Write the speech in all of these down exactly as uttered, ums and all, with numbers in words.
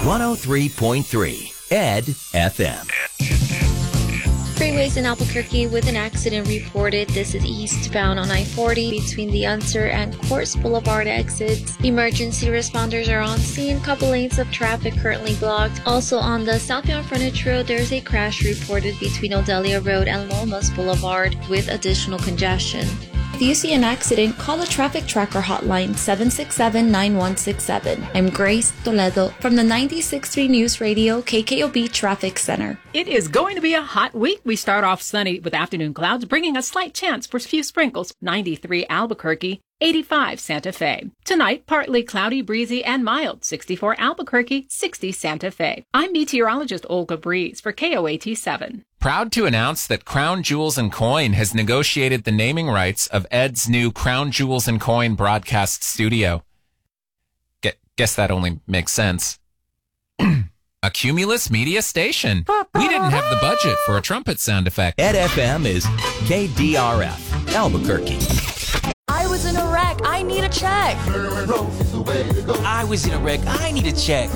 one oh three point three Ed F M. Freeways in Albuquerque with an accident reported. This is eastbound on I forty between the Unser and Course Boulevard exits. Emergency responders are on scene. Couple lanes of traffic currently blocked. Also on the southbound frontage road, there's a crash reported between Odelia Road and Lomas Boulevard with additional congestion. If you see an accident, call the Traffic Tracker hotline seven six seven, nine one six seven. I'm Grace Toledo from the ninety-six point three News Radio K K O B Traffic Center. It is going to be a hot week. We start off sunny with afternoon clouds, bringing a slight chance for a few sprinkles. ninety-three Albuquerque, eighty-five Santa Fe. Tonight, partly cloudy, breezy, and mild. sixty-four Albuquerque, sixty Santa Fe. I'm meteorologist Olga Breeze for K O A T seven. Proud to announce that Crown Jewels and Coin has negotiated the naming rights of Ed's new Crown Jewels and Coin broadcast studio. Get, guess that only makes sense. A Cumulus Media station. We didn't have the budget for a trumpet sound effect. Ed F M is K D R F, Albuquerque. I was in a wreck. I need a check. I was in a wreck. I need a check.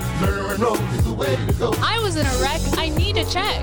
I was in a wreck. I need a check.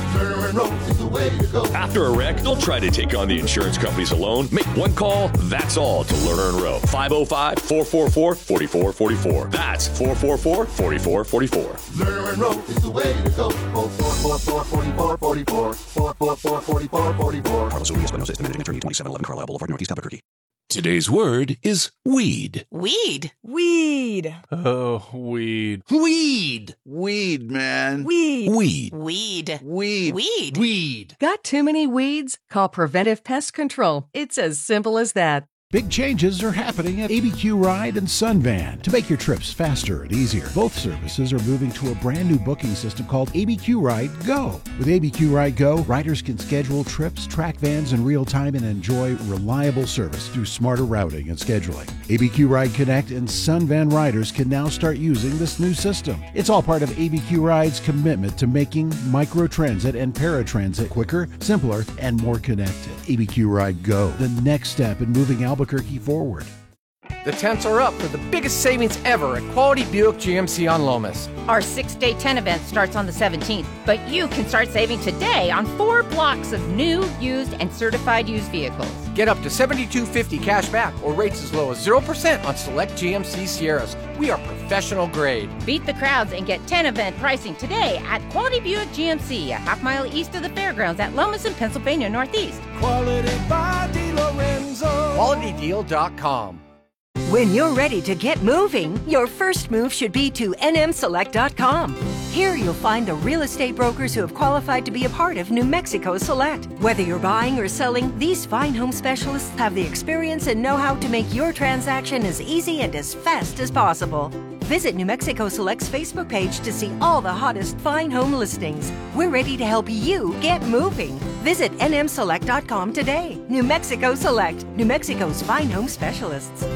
After a wreck, don't try to take on the insurance companies alone. Make one call, that's all, to Lerner and Rowe. five oh five, four four four, four four four four. That's four four four, four four four four. Lerner and Rowe is the way to go. four four four, four four four four. four four four, four four four four. Carlos Urias Espinosa is the managing attorney, twenty-seven eleven Carlisle Boulevard, Northeast Albuquerque. Today's word is weed. Weed. Weed. Oh, weed. Weed. Weed, man. Weed. Weed. Weed. Weed. Weed. Weed. Got too many weeds? Call Preventive Pest Control. It's as simple as that. Big changes are happening at A B Q Ride and Sunvan to make your trips faster and easier. Both services are moving to a brand new booking system called A B Q Ride Go. With A B Q Ride Go, riders can schedule trips, track vans in real time, and enjoy reliable service through smarter routing and scheduling. A B Q Ride Connect and Sunvan riders can now start using this new system. It's all part of A B Q Ride's commitment to making microtransit and paratransit quicker, simpler, and more connected. A B Q Ride Go, the next step in moving Albuquerque forward. The temps are up for the biggest savings ever at Quality Buick G M C on Lomas. Our six-day tent event starts on the seventeenth, but you can start saving today on four blocks of new, used, and certified used vehicles. Get up to seventy-two dollars and fifty cents cash back or rates as low as zero percent on select G M C Sierras. We are professional grade. Beat the crowds and get tent event pricing today at Quality Buick G M C, a half mile east of the fairgrounds at Lomas and Pennsylvania Northeast. Quality by DeLorenzo. quality deal dot com. When you're ready to get moving, your first move should be to N M select dot com. Here you'll find the real estate brokers who have qualified to be a part of New Mexico Select. Whether you're buying or selling, these fine home specialists have the experience and know-how to make your transaction as easy and as fast as possible. Visit New Mexico Select's Facebook page to see all the hottest fine home listings. We're ready to help you get moving. Visit N M select dot com today. New Mexico Select, New Mexico's fine home specialists.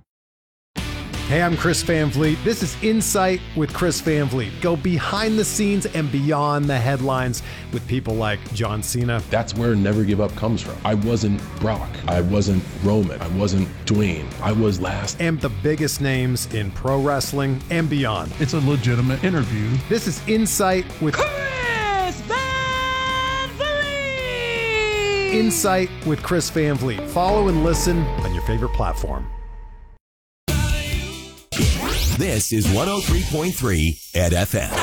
Hey, I'm Chris Van Vliet. This is Insight with Chris Van Vliet. Go behind the scenes and beyond the headlines with people like John Cena. That's where Never Give Up comes from. I wasn't Brock. I wasn't Roman. I wasn't Dwayne. I was last. And the biggest names in pro wrestling and beyond. It's a legitimate interview. This is Insight with Chris Van Vliet. Insight with Chris Van Vliet. Follow and listen on your favorite platform. This is one oh three point three Ed F M.